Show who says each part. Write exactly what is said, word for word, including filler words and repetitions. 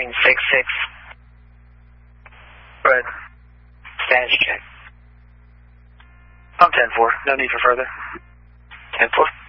Speaker 1: Heading six six.
Speaker 2: Right.
Speaker 1: Status check.
Speaker 2: I'm ten four. No need for further.
Speaker 1: ten four.